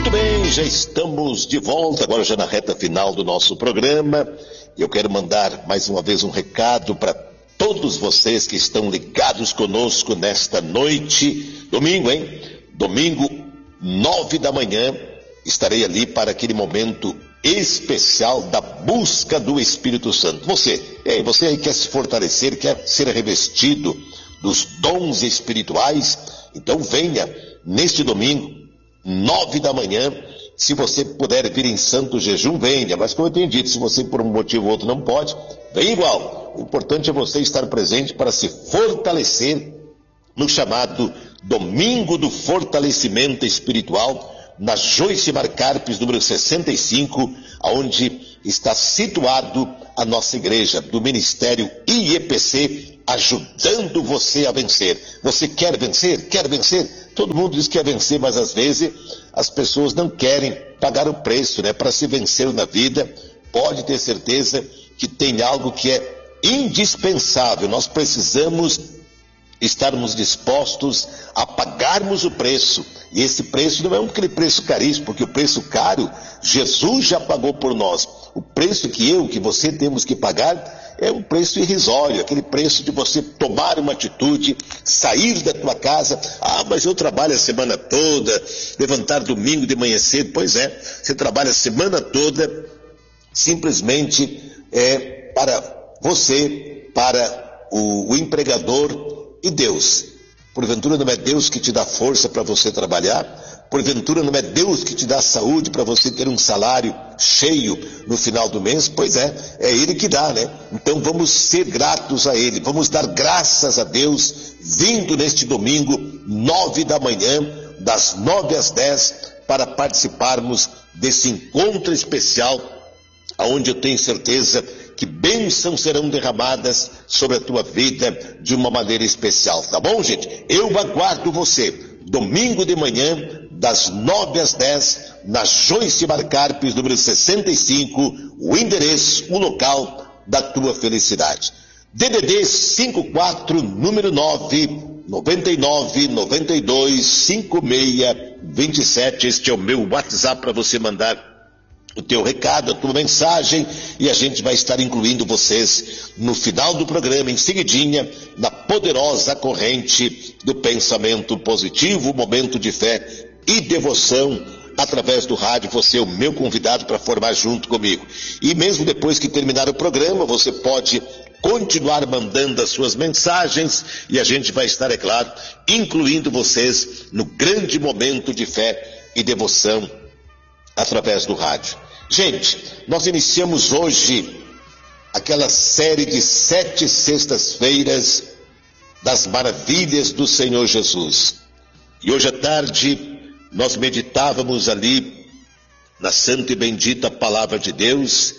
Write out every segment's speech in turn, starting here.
Muito bem, já estamos de volta, agora já na reta final do nosso programa. Eu quero mandar mais uma vez um recado para todos vocês que estão ligados conosco nesta noite. Domingo, hein? Domingo, 9 da manhã, estarei ali para aquele momento especial da busca do Espírito Santo. Você aí quer se fortalecer, quer ser revestido dos dons espirituais? Então venha neste domingo, 9 da manhã. Se você puder vir em santo jejum, venha. Mas como eu tenho dito, se você por um motivo ou outro não pode, vem igual. O importante é você estar presente para se fortalecer no chamado Domingo do Fortalecimento Espiritual, na Joyce Marcarpes, número 65, onde está situado a nossa igreja do Ministério IEPC, ajudando você a vencer. Você quer vencer? Quer vencer? Todo mundo diz que quer vencer, mas às vezes as pessoas não querem pagar o preço, né? Para se vencer na vida, pode ter certeza que tem algo que é indispensável. Nós precisamos estarmos dispostos a pagarmos o preço. E esse preço não é aquele preço caríssimo, porque o preço caro, Jesus já pagou por nós. O preço que você temos que pagar é um preço irrisório, aquele preço de você tomar uma atitude, sair da tua casa. Mas eu trabalho a semana toda, levantar domingo de manhã cedo. Pois é, você trabalha a semana toda, simplesmente para você, para o empregador e Deus. Porventura não é Deus que te dá força para você trabalhar? Porventura não é Deus que te dá saúde para você ter um salário cheio no final do mês? Pois é Ele que dá, né? Então vamos ser gratos a Ele, vamos dar graças a Deus, vindo neste domingo, 9 da manhã, das 9 às 10, para participarmos desse encontro especial, onde eu tenho certeza que bênçãos serão derramadas sobre a tua vida de uma maneira especial, tá bom, gente? Eu aguardo você, domingo de manhã, das 9 às 10, na Joyce Marcarpes, número 65, o endereço, o local da tua felicidade. DDD 54, número 9, 99 92 56 27, este é o meu WhatsApp para você mandar o teu recado, a tua mensagem, e a gente vai estar incluindo vocês no final do programa, em seguidinha, na poderosa corrente do pensamento positivo, momento de fé e devoção, através do rádio. Você é o meu convidado para formar junto comigo. E mesmo depois que terminar o programa, você pode continuar mandando as suas mensagens, e a gente vai estar, é claro, incluindo vocês no grande momento de fé e devoção através do rádio. Gente, nós iniciamos hoje aquela série de 7 sextas-feiras das maravilhas do Senhor Jesus. E hoje à tarde nós meditávamos ali na santa e bendita palavra de Deus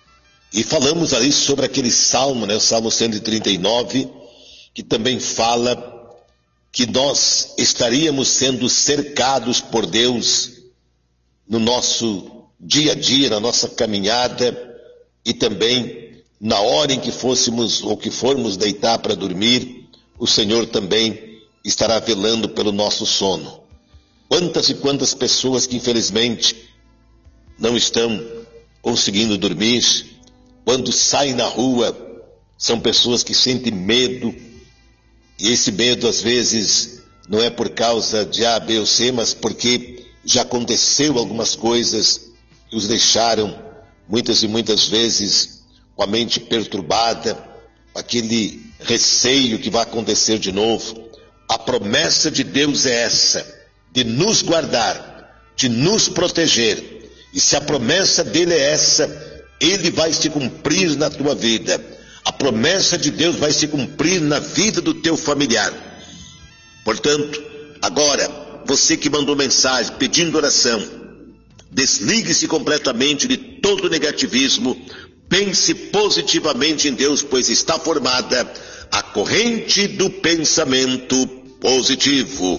e falamos ali sobre aquele salmo, né, o Salmo 139, que também fala que nós estaríamos sendo cercados por Deus no nosso dia a dia, na nossa caminhada, e também na hora em que fôssemos ou que formos deitar para dormir, o Senhor também estará velando pelo nosso sono. Quantas e quantas pessoas que infelizmente não estão conseguindo dormir, quando saem na rua, são pessoas que sentem medo, e esse medo às vezes não é por causa de A, B ou C, mas porque já aconteceu algumas coisas que os deixaram muitas e muitas vezes com a mente perturbada, com aquele receio que vai acontecer de novo. A promessa de Deus é essa, de nos guardar, de nos proteger. E se a promessa dele é essa, ele vai se cumprir na tua vida. A promessa de Deus vai se cumprir na vida do teu familiar. Portanto, agora, você que mandou mensagem pedindo oração, desligue-se completamente de todo negativismo, pense positivamente em Deus, pois está formada a corrente do pensamento positivo.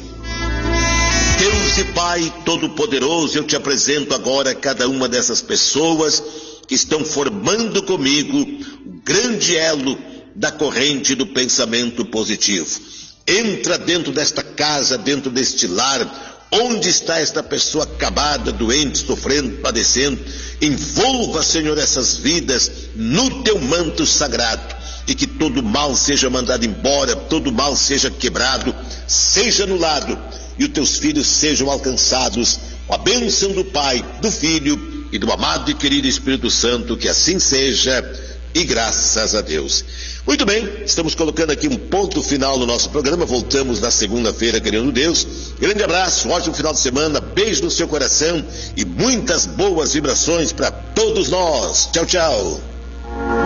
Deus e Pai Todo-Poderoso, eu te apresento agora cada uma dessas pessoas que estão formando comigo o grande elo da corrente do pensamento positivo. Entra dentro desta casa, dentro deste lar, Onde está esta pessoa acabada, doente, sofrendo, padecendo? Envolva, Senhor, essas vidas no teu manto sagrado, e que todo mal seja mandado embora, todo mal seja quebrado, seja anulado, e os teus filhos sejam alcançados com a bênção do Pai, do Filho e do amado e querido Espírito Santo. Que assim seja, e graças a Deus. Muito bem, estamos colocando aqui um ponto final no nosso programa. Voltamos na segunda-feira, querendo Deus. Grande abraço, ótimo final de semana, beijo no seu coração e muitas boas vibrações para todos nós. Tchau, tchau.